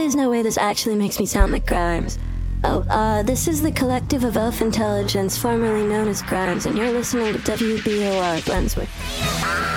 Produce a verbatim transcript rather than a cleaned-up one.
is no way this actually makes me sound like Grimes. Oh, uh, this is the Collective of Elf Intelligence, formerly known as Grimes, and you're listening to W B O R Glensworth.